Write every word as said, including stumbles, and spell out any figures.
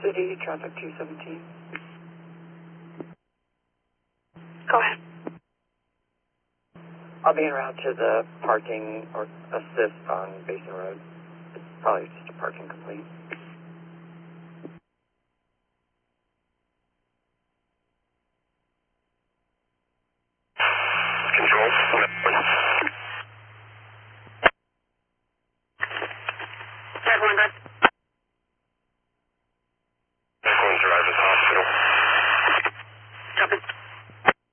City, traffic two seventeen. Go ahead. I'll be en route to the parking or assist on Basin Road. It's probably just a parking complete. Control. Everyone,